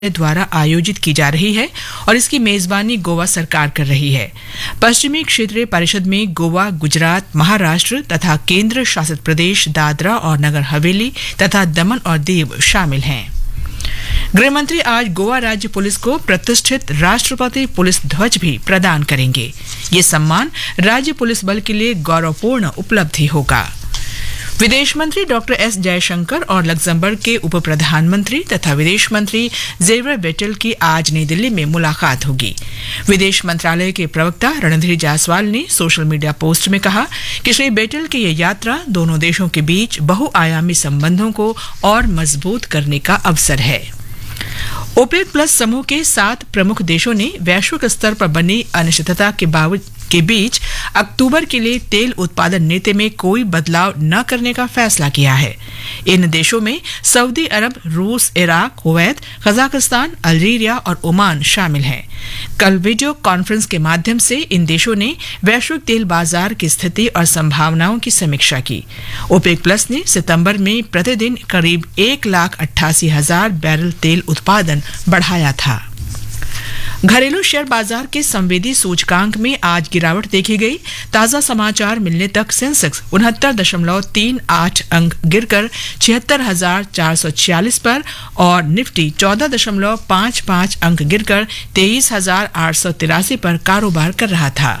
द्वारा आयोजित की जा रही है और इसकी मेजबानी गोवा सरकार कर रही है। पश्चिमी क्षेत्रीय परिषद में गोवा, गुजरात, महाराष्ट्र तथा केंद्र शासित प्रदेश दादरा और नगर हवेली तथा दमन और दीव शामिल हैं। गृहमंत्री आज गोवा राज्य पुलिस को प्रतिष्ठित राष्ट्रपति पुलिस ध्वज भी प्रदान करेंगे। ये सम्मान राज्य पुलिस बल के लिए गौरवपूर्ण उपलब्धि होगा। विदेश मंत्री डॉक्टर एस जयशंकर और लग्जमबर्ग के उप प्रधानमंत्री तथा विदेश मंत्री जेवियर बेटेल की आज नई दिल्ली में मुलाकात होगी। विदेश मंत्रालय के प्रवक्ता रणधीर जायसवाल ने सोशल मीडिया पोस्ट में कहा कि श्री बेटेल की यह यात्रा दोनों देशों के बीच बहुआयामी संबंधों को और मजबूत करने का अवसर है। ओपेक प्लस समूह के 7 प्रमुख देशों ने वैश्विक स्तर पर बनी अनिश्चितता के बीच अक्टूबर के लिए तेल उत्पादन नीति में कोई बदलाव न करने का फैसला किया है। इन देशों में सऊदी अरब, रूस, इराक, कुवैत, कजाकिस्तान, अल्जीरिया और ओमान शामिल हैं। कल वीडियो कॉन्फ्रेंस के माध्यम से इन देशों ने वैश्विक तेल बाजार की स्थिति और संभावनाओं की समीक्षा की। ओपेक प्लस ने सितंबर में प्रतिदिन करीब 1,88,000 बैरल तेल उत्पादन बढ़ाया था। घरेलू शेयर बाजार के संवेदी सूचकांक में आज गिरावट देखी गई। ताजा समाचार मिलने तक सेंसेक्स 69.38 अंक गिरकर 76,446 पर और निफ्टी 14.55 अंक गिरकर 23,883 पर कारोबार कर रहा था।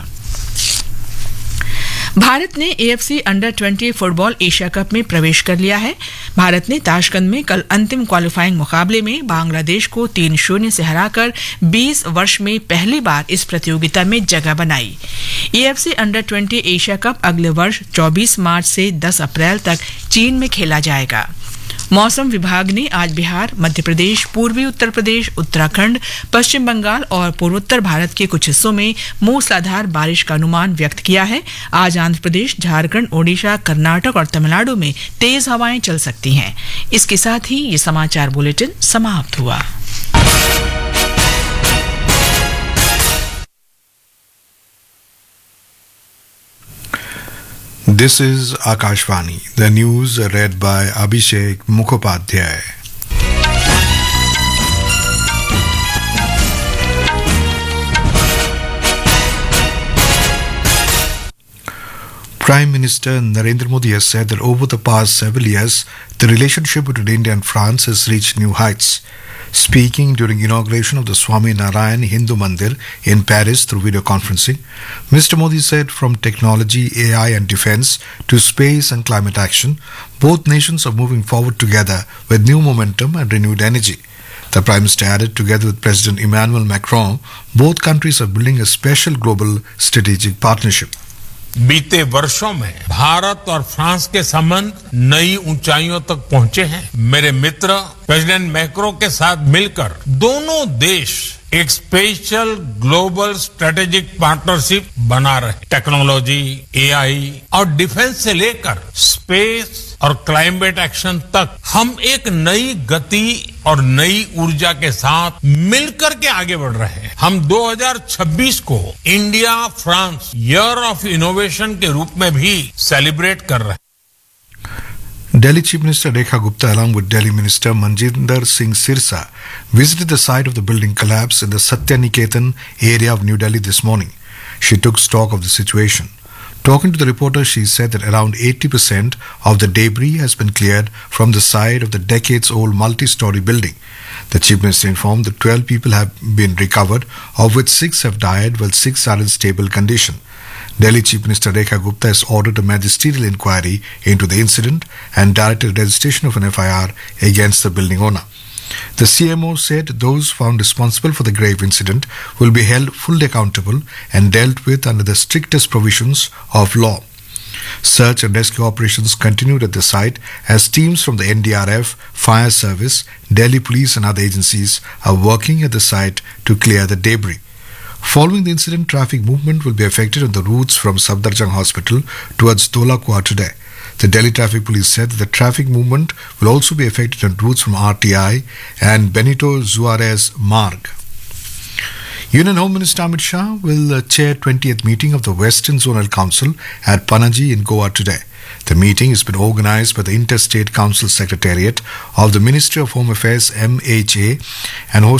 भारत ने AFC अंडर-20 फुटबॉल एशिया कप में प्रवेश कर लिया है। भारत ने ताशकंद में कल अंतिम क्वालिफाइंग मुकाबले में बांग्लादेश को 3-0 से हराकर 20 वर्ष में पहली बार इस प्रतियोगिता में जगह बनाई। AFC अंडर-20 एशिया कप अगले वर्ष 24 मार्च से 10 अप्रैल तक चीन में खेला जाएगा। मौसम विभाग ने आज बिहार, मध्य प्रदेश, पूर्वी उत्तर प्रदेश, उत्तराखंड, पश्चिम बंगाल और पूर्वोत्तर भारत के कुछ हिस्सों में मूसलाधार बारिश का अनुमान व्यक्त किया है। आज आंध्र प्रदेश, झारखंड, ओडिशा, कर्नाटक और तमिलनाडु में तेज हवाएं चल सकती हैं। इसके साथ ही ये समाचार बुलेटिन समाप्त हुआ। This is Akashvani. The news read by Abhishek Mukhopadhyay. Prime Minister Narendra Modi has said that over the past several years, the relationship between India and France has reached new heights. Speaking during inauguration of the Swami Narayan Hindu Mandir in Paris through video conferencing, Mr. Modi said from technology, AI and defense to space and climate action, both nations are moving forward together with new momentum and renewed energy. The Prime Minister added, together with President Emmanuel Macron, both countries are building a special global strategic partnership. बीते वर्षों में भारत और France के संबंध नई ऊंचाइयों तक पहुंचे हैं। मेरे मित्र प्रेसिडेंट मैक्रो के साथ मिलकर दोनों देश एक स्पेशल ग्लोबल स्ट्रेटेजिक पार्टनरशिप बना रहे। टेक्नोलॉजी, AI और डिफेंस से लेकर स्पेस और क्लाइमेट एक्शन तक हम एक नई गति और नई ऊर्जा के साथ मिलकर के आगे बढ़ रहे हैं। हम 2026 को India France year of innovation के रूप में भी सेलिब्रेट कर रहे हैं। Delhi Chief Minister Rekha Gupta along with Delhi Minister Manjinder Singh Sirsa visited the site of the building collapse in the Satya Niketan area of New Delhi this morning. She took stock of the situation. Talking to the reporter, she said that around 80% of the debris has been cleared from the side of the decades-old multi-story building. The Chief Minister informed that 12 people have been recovered, of which 6 have died while 6 are in stable condition. Delhi Chief Minister Rekha Gupta has ordered a magisterial inquiry into the incident and directed registration of an FIR against the building owner. The CMO said those found responsible for the grave incident will be held fully accountable and dealt with under the strictest provisions of law. Search and rescue operations continued at the site as teams from the NDRF, Fire Service, Delhi Police and other agencies are working at the site to clear the debris. Following the incident, traffic movement will be affected on the routes from Safdarjung Hospital towards Tola Kua today. The Delhi Traffic Police said that the traffic movement will also be affected on routes from RTI and Benito Juarez Marg. Union Home Minister Amit Shah will chair 20th meeting of the Western Zonal Council at Panaji in Goa today. The meeting has been organized by the Interstate Council Secretariat of the Ministry of Home Affairs MHA and hosted